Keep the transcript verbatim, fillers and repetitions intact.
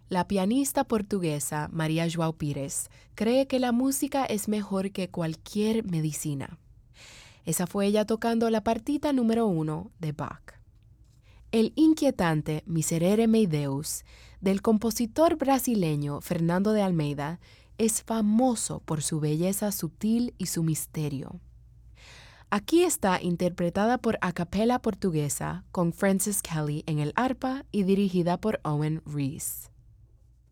La pianista portuguesa María João Pires cree que la música es mejor que cualquier medicina. Esa fue ella tocando la partita número uno de Bach. El inquietante Miserere mei Deus del compositor brasileño Fernando de Almeida es famoso por su belleza sutil y su misterio. Aquí está interpretada por a capella portuguesa con Francis Kelly en el arpa y dirigida por Owen Rees.